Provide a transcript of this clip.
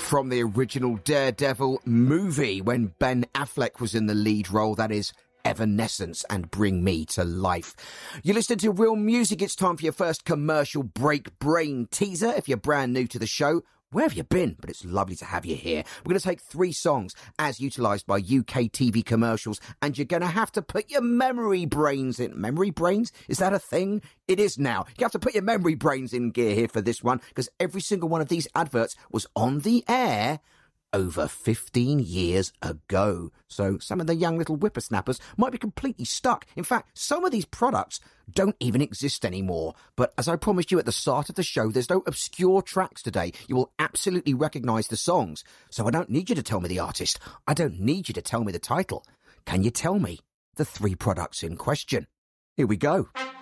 from the original Daredevil movie when Ben Affleck was in the lead role, that is Evanescence and Bring Me to Life. You're listening to Real Music. It's time for your first commercial break brain teaser. If you're brand new to the show, where have you been? But it's lovely to have you here. We're going to take 3 songs as utilised by UK TV commercials, and you're going to have to put your memory brains in. Memory brains? Is that a thing? It is now. You have to put your memory brains in gear here for this one, because every single one of these adverts was on the air over 15 years ago. So some of the young little whippersnappers might be completely stuck. In fact, some of these products don't even exist anymore. But as I promised you at the start of the show, there's no obscure tracks today. You will absolutely recognise the songs. So I don't need you to tell me the artist. I don't need you to tell me the title. Can you tell me the 3 products in question? Here we go.